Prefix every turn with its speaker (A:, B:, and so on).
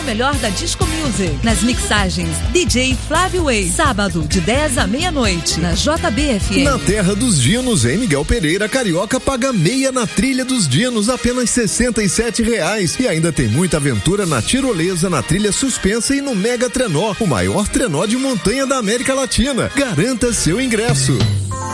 A: O melhor da Disco Music. Nas mixagens DJ Flávio Way. Sábado, de 10 à meia-noite. Na JBFM.
B: Na Terra dos Dinos, em Miguel Pereira, Carioca paga meia na Trilha dos Dinos, apenas R$67. E ainda tem muita aventura na tirolesa, na trilha suspensa e no Mega Trenó, o maior trenó de montanha da América Latina. Garanta seu ingresso.